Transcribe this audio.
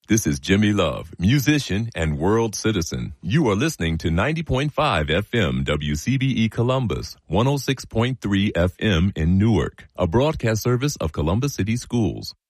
This is Jimmy Love, musician and world citizen. You are listening to 90.5 FM WCBE Columbus, 106.3 FM in Newark, a broadcast service of Columbus City Schools.